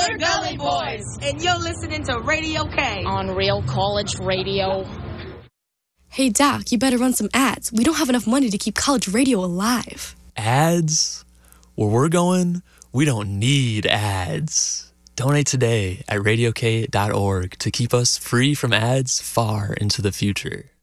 We're Gully Boys. And you're listening to Radio K. On Real College Radio. Hey, Doc, you better run some ads. We don't have enough money to keep college radio alive. Ads? Where we're going, we don't need ads. Donate today at radiok.org to keep us free from ads far into the future.